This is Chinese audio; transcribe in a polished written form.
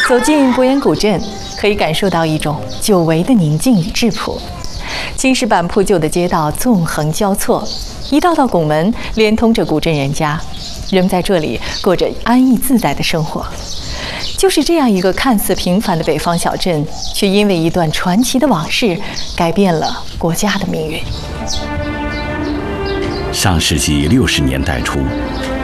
走进博岩古镇，可以感受到一种久违的宁静与质朴。青石板铺就的街道纵横交错，一道道拱门连通着古镇人家，人们在这里过着安逸自在的生活。就是这样一个看似平凡的北方小镇，却因为一段传奇的往事，改变了国家的命运。 上世纪60年代初，